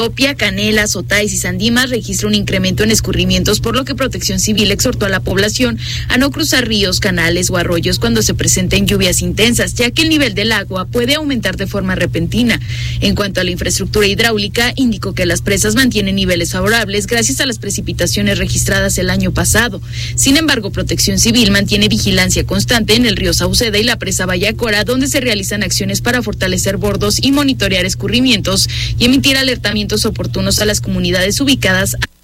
Opia, Canelas, Otáis y Sandimas registra un incremento en escurrimientos, por lo que Protección Civil exhortó a la población a no cruzar ríos, canales o arroyos cuando se presenten lluvias intensas, ya que el nivel del agua puede aumentar de forma repentina. En cuanto a la infraestructura hidráulica, indicó que las presas mantienen niveles favorables gracias a las precipitaciones registradas el año pasado. Sin embargo, Protección Civil mantiene vigilancia constante en el río Sauceda y la presa Vallacora, donde se realizan acciones para fortalecer bordos y monitorear escurrimientos y emitir alertamientos oportunos a las comunidades ubicadas